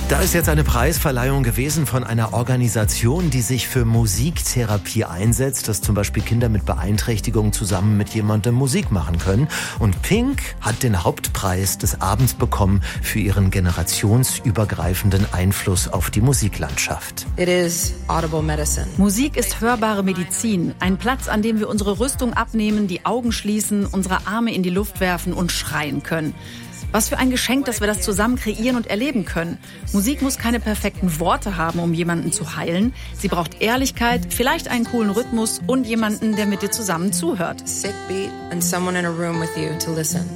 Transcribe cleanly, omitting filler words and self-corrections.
Da ist jetzt eine Preisverleihung gewesen von einer Organisation, die sich für Musiktherapie einsetzt, dass zum Beispiel Kinder mit Beeinträchtigungen zusammen mit jemandem Musik machen können. Und Pink hat den Hauptpreis des Abends bekommen für ihren generationsübergreifenden Einfluss auf die Musiklandschaft. It is audible medicine. Musik ist hörbare Medizin. Ein Platz, an dem wir unsere Rüstung abnehmen, die Augen schließen, unsere Arme in die Luft werfen und schreien können. Was für ein Geschenk, dass wir das zusammen kreieren und erleben können. Musik muss keine perfekten Worte haben, um jemanden zu heilen. Sie braucht Ehrlichkeit, vielleicht einen coolen Rhythmus und jemanden, der mit dir zusammen zuhört. Sick beat and someone in a room with you to listen.